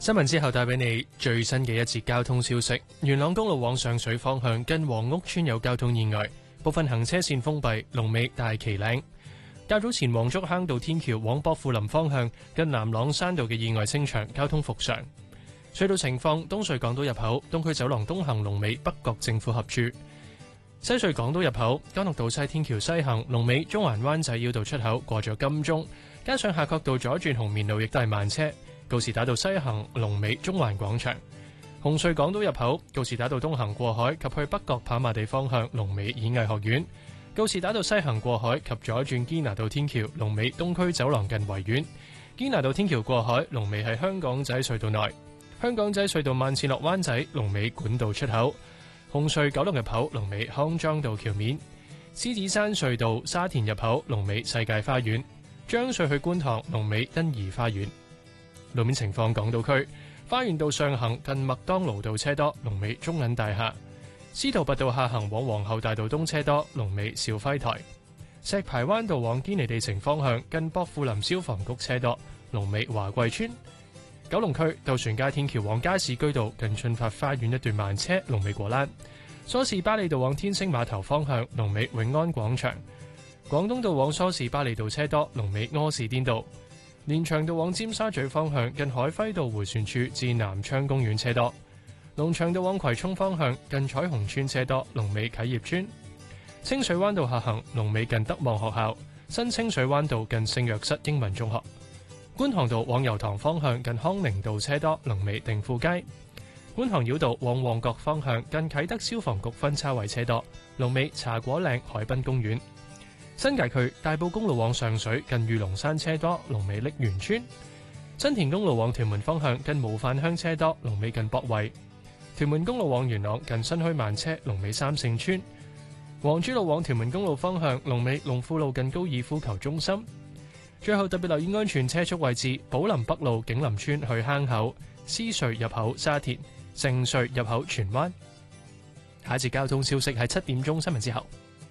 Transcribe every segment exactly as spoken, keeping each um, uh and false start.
新聞之後帶俾你最新嘅一節交通消息。元朗公路往上水方向近黃屋村有交通意外，部分行車線封閉，龍尾大旗嶺。較早前黃竹坑道天橋往薄扶林方向近南朗山道嘅意外清場，交通復常。隧道情況：東隧港島入口東區走廊東行龍尾北角政府合署；西隧港島入口干諾道西天橋西行龍尾中環灣仔繞道出口過咗金鐘，加上夏慤道左轉紅棉路亦都係慢車。告士打道西行龍尾中環廣場，紅隧港島入口告士打道東行過海及去北角跑馬地方向龍尾演藝學院，告士打道西行過海及左轉堅拿道天橋龍尾東區走廊近維園，堅拿道天橋過海龍尾係香港仔隧道內，香港仔隧道慢線落灣仔龍尾管道出口，紅隧九龍入口龍尾康莊道橋面，獅子山隧道沙田入口龍尾世界花園，將隧去觀塘龍尾欣怡花園。路面情況：港島區花園道上行近麥當勞道車多，龍尾中銀大廈；司徒拔道下行往皇后大道東車多，龍尾兆輝台；石排灣道往堅尼地城方向近薄扶林消防局車多，龍尾華貴村；九龍區渡船街天橋往加士居道近駿發花園一段慢車，龍尾果欄；梳士巴利道往天星碼頭方向龍尾永安廣場；廣東道往梳士巴利道車多，龍尾柯士甸道。連翔道往尖沙咀方向近海輝道迴旋處至南昌公園車多，龍翔道往葵涌方向近彩虹村車多，龍尾啟業村；清水灣道下行龍尾近德望學校，新清水灣道近聖約瑟英文中學；觀塘道往油塘方向近康寧道車多，龍尾定富街；觀塘繞道往旺角方向近啟德消防局分叉位車多，龍尾茶果嶺海濱公園。新界區大埔公路往上水近御龍山車多，龍尾瀝源村；新田公路往屯門方向近模範鄉車多，龍尾近博圍；屯門公路往元朗近新墟慢車，龍尾三聖村；黃珠路往屯門公路方向龍尾龍富路近高爾夫球中心。最後特別留意安全車速位置：寶林北路景林村去坑口、獅隧入口沙田、城隧入口荃灣。下一節交通消息喺七點鐘新聞之後。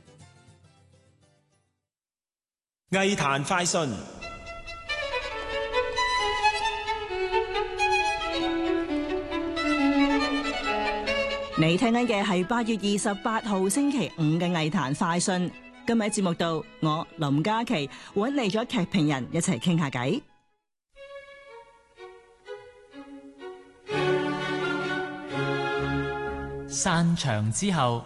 藝壇快訊， 你聽緊嘅係八月二十八號星期五嘅藝壇快訊。今日喺節目度，我林嘉琪揾嚟咗劇評人一齊傾下偈。 散場之後。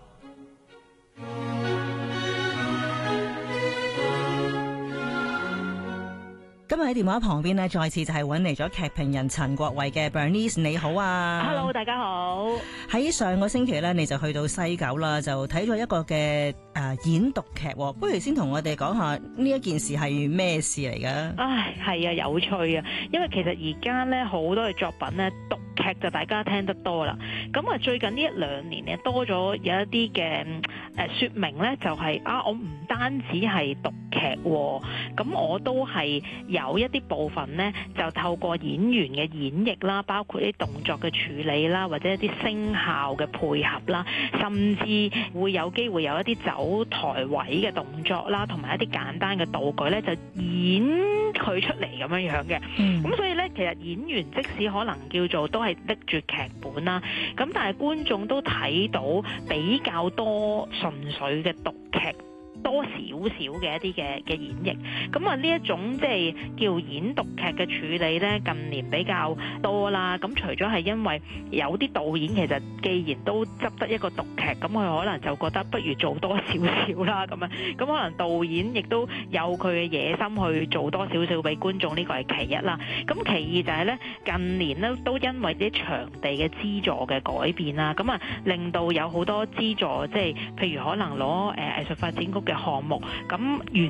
今日喺電話旁邊呢，再次就係揾嚟咗劇評人陳國慧嘅 Bernice， 你好啊 ！Hello， 大家好。喺上個星期呢，你就去到西九啦，就睇咗一個嘅誒、呃、演讀劇。不如先同我哋講下呢一件事係咩事嚟㗎？ 唉，係啊，有趣啊！因為其實而家呢，好多嘅作品呢，讀劇就大家聽得多啦。咁啊，最近呢一兩年呢，多咗有一啲嘅誒説明呢，就係、是、啊，我唔單止係讀劇喎，咁我都係有一啲部分呢，就透過演員嘅演繹啦，包括啲動作嘅處理啦，或者一啲聲效嘅配合啦，甚至會有機會有一啲走台位嘅動作啦，同埋一啲簡單嘅道具呢，就演佢出嚟咁樣樣嘅。咁、嗯、所以呢，其實演員即使可能叫做都係拎住劇本啦，咁但係觀眾都睇到比較多純粹嘅讀劇。多少少嘅一啲嘅嘅演繹，咁啊呢一種即係叫演讀劇嘅處理呢，近年比較多啦。咁除咗係因為有啲導演其實既然都執得一個讀劇，咁佢可能就覺得不如做多少少啦咁樣。咁可能導演亦都有佢嘅野心去做多少少俾觀眾，呢個係其一啦。咁其二就係呢，近年呢都因為啲場地嘅資助嘅改變啦，咁啊令到有好多資助，即係譬如可能攞誒藝術發展局嘅項目，咁原